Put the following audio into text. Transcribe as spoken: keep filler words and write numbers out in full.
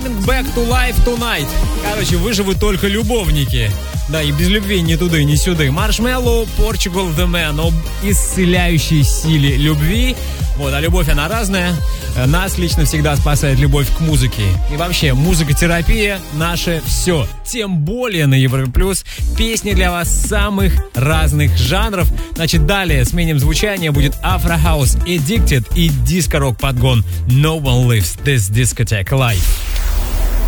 Bring Back to Life Tonight. Короче, выживут только любовники. Да, и без любви ни туда, ни сюда. Marshmello, Portugal The Man об исцеляющей силе любви. Вот, а любовь, она разная. Нас лично всегда спасает любовь к музыке. И вообще, музыкотерапия — наше все. Тем более на Европе Плюс песни для вас самых разных жанров. Значит, далее сменим звучание. Будет Afro House, Addicted и диско-рок подгон No One Lives This Discotheque Live.